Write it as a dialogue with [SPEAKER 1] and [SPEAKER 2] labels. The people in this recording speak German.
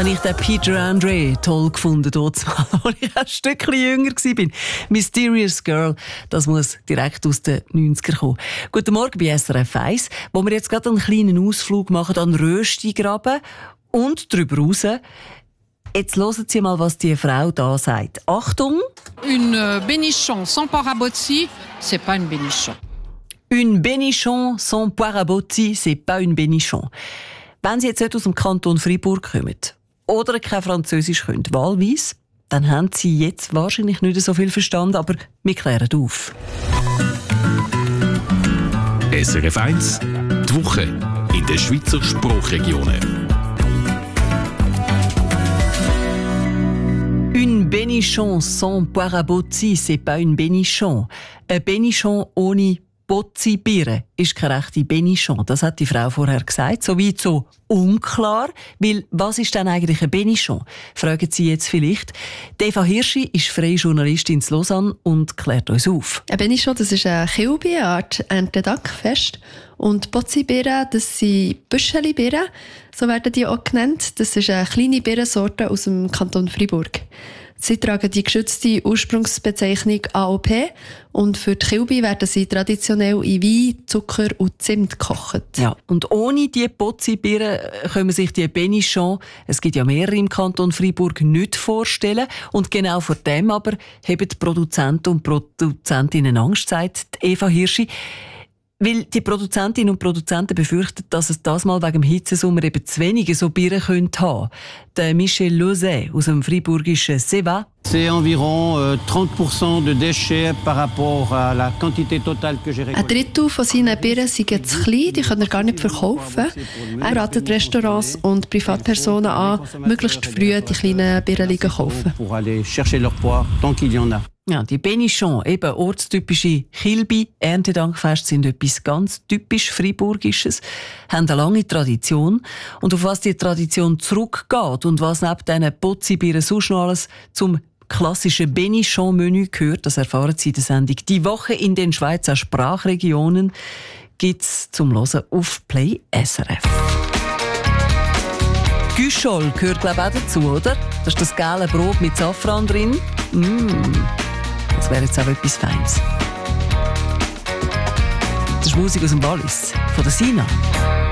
[SPEAKER 1] habe ich den Peter Andre toll gefunden, dort mal, als ich ein Stückchen jünger war. Mysterious Girl, das muss direkt aus den 90ern kommen. Guten Morgen bei SRF 1, wo wir jetzt gerade einen kleinen Ausflug machen an Röstigraben und darüber raus. Jetzt hören Sie mal, was die Frau da sagt. Achtung!
[SPEAKER 2] Une bénichon sans parabotti, c'est pas une bénichon.
[SPEAKER 1] Une bénichon sans poire à botti, c'est pas une bénichon. Wenn Sie jetzt nicht aus dem Kanton Fribourg kommen oder kein Französisch können, wahlweise, dann haben Sie jetzt wahrscheinlich nicht so viel verstanden, aber wir klären auf.
[SPEAKER 3] SRF 1, die Woche in den Schweizer Sprachregionen.
[SPEAKER 1] Une bénichon sans poire à botti, c'est pas une bénichon. Ein Bénichon ohne Bozzi-Birne ist keine rechte Bénichon. Das hat die Frau vorher gesagt. So weit so unklar. Weil, was ist denn eigentlich ein Bénichon? Fragen Sie jetzt vielleicht. Eva Hirschi ist freie Journalistin in Lausanne und klärt uns auf.
[SPEAKER 4] Ein Bénichon, das ist eine Kilbe-Art Erntedankfest. Und Bozzi-Birne, das sind Büscheli-Birnen, so werden die auch genannt. Das ist eine kleine Birnensorte aus dem Kanton Fribourg. Sie tragen die geschützte Ursprungsbezeichnung AOP und für die Kilbe werden sie traditionell in Wein, Zucker und Zimt gekocht.
[SPEAKER 1] Ja, und ohne die Bozzi-Birnen können sich die Bénichon, es gibt ja mehrere im Kanton Fribourg, nicht vorstellen. Und genau vor dem aber haben die Produzenten und Produzentinnen Angst, sagt Eva Hirschi. Weil die Produzentinnen und Produzenten befürchten, dass es das mal wegen dem Hitzesommer eben zu wenige so Birnen haben könnte. Der Michel Lozet aus dem fribourgischen Seva.
[SPEAKER 5] C'est environ 30% de déchets par rapport à la quantité totale que j'ai récoltée.
[SPEAKER 4] Ein Drittel von seinen Birnen sind zu klein, die können er gar nicht verkaufen. Er ratet Restaurants und Privatpersonen an, möglichst früh die kleinen Birnen zu kaufen.
[SPEAKER 5] Pour aller chercher leur poids tant qu'il y en a.
[SPEAKER 1] Ja, die Bénichon, eben ortstypische Kilbe-Erntedankfeste, sind etwas ganz typisch Friburgisches, haben eine lange Tradition. Und auf was die Tradition zurückgeht und was neben diesen Bozzi-Birnen sonst noch alles zum klassischen Bénichon-Menü gehört, das erfahren Sie in der Sendung «Die Woche in den Schweizer Sprachregionen» gibt's zum Hören auf Play SRF. Güschol gehört, glaube ich, auch dazu, oder? Das ist das gelbe Brot mit Safran drin. Das wäre jetzt auch etwas Feines. Das ist Musik aus dem Wallis, von der Sina.